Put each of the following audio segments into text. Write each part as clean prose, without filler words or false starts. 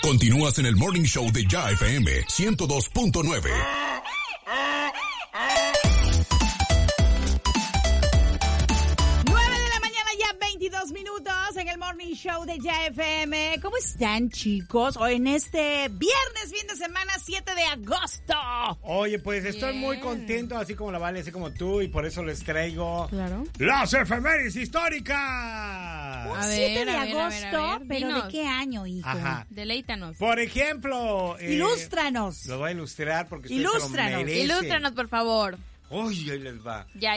Continúas en el Morning Show de Ya FM 102.9. 22 minutos en el Morning Show de Ya FM. ¿Cómo están, chicos? Hoy en este viernes, fin de semana, 7 de agosto. Oye, pues estoy muy contento, así como la Vale, así como tú, y por eso les traigo las efemérides históricas. Un 7 de agosto, pero Dinos. ¿de qué año, hijo? Ajá. Deleítanos. Por ejemplo... Ilústranos. Lo voy a ilustrar porque ustedes Ilústranos. se lo merecen. Ilústranos, por favor. Uy, ahí les va. Ya.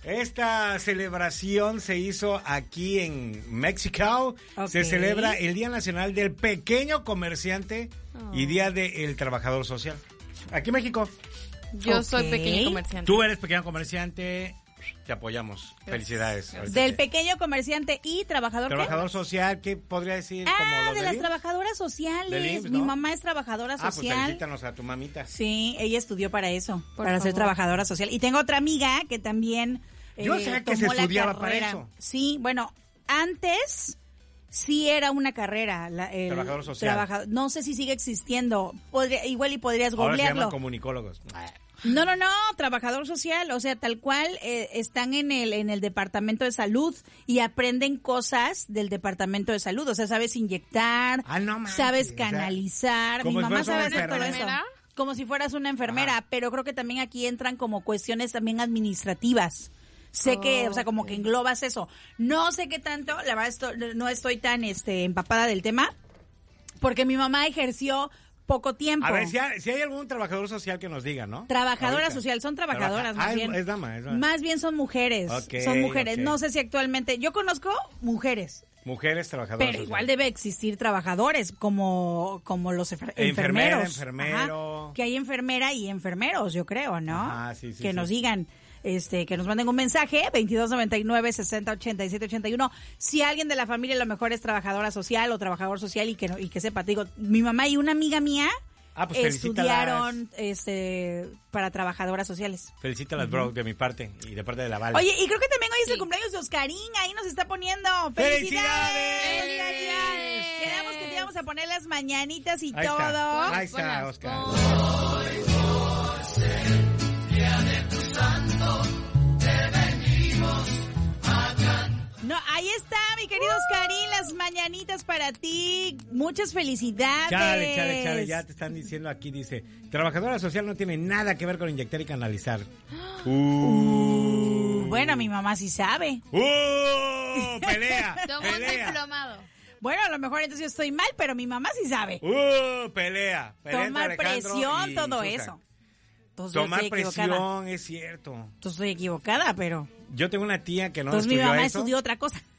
Esta celebración se hizo aquí en México. Ok. Se celebra el Día Nacional del Pequeño Comerciante y Día del Trabajador Social. Aquí en México. Yo soy Ok. pequeño comerciante. Tú eres pequeño comerciante, te apoyamos. Felicidades. Del pequeño comerciante y trabajador. Trabajador social, ¿qué podría decir? Como Ah, los de del las IMSS. trabajadoras sociales. Del IMSS, Mi ¿no? mamá es trabajadora Pues social. felicítanos a tu mamita. Sí, ella estudió para eso, Por para ser favor. trabajadora social. Y tengo otra amiga que también Yo sé que se tomó la estudiaba para carrera. eso. Sí, bueno, antes sí era una carrera. El Trabajador social. no sé si sigue existiendo. Igual y podrías Ahora se llaman googlearlo. comunicólogos. No, trabajador social, o sea, tal cual están en el departamento de salud y aprenden cosas del departamento de salud, o sea, sabes inyectar, Ah, no manches, sabes o sea, canalizar, como mi si mamá fueras una sabe hacer todo eso. enfermera. Como si fueras una enfermera, pero creo que también aquí entran como cuestiones también administrativas. Sé que, o sea, como que englobas eso. No sé qué tanto, la verdad no estoy tan empapada del tema, porque mi mamá ejerció poco tiempo. A ver, si hay algún trabajador social que nos diga, ¿no? Trabajadora Ahorita. social, son trabajadoras más bien. Es dama. Más bien son mujeres. Ok, son mujeres. ok. No sé si actualmente. Yo conozco mujeres, Mujeres trabajadoras pero sociales. igual debe existir trabajadores como los enfermeros. Enfermero. Ajá, que hay enfermera y enfermeros, yo creo, ¿no? Ajá, sí, que nos digan. Que nos manden un mensaje, 2299-608781. Si alguien de la familia a lo mejor es trabajadora social o trabajador social y que sepa, te digo, mi mamá y una amiga mía Pues estudiaron para trabajadoras sociales. Felicítalas, bro, de mi parte y de parte de la Vale. Oye, y creo que también hoy es el cumpleaños de Oscarín, ahí nos está poniendo. ¡Felicidades! ¡Felicidades! Quedamos que te íbamos a poner las mañanitas y Ahí todo. está, ahí está, Ponlas, Oscar. No, ahí está, mi querido Oscarín, las mañanitas para ti. Muchas felicidades. Chale, ya te están diciendo aquí, dice, trabajadora social no tiene nada que ver con inyectar y canalizar. Bueno, mi mamá sí sabe. Pelea, Tomó pelea. diplomado. Bueno, a lo mejor entonces yo estoy mal, pero mi mamá sí sabe. Pelea. Tomar entre Alejandro presión, y todo Susan. eso. Entonces yo Tomar estoy equivocada. presión, es cierto. Entonces estoy equivocada, pero... Yo tengo una tía que no Entonces mi estudió mamá eso. estudió otra cosa.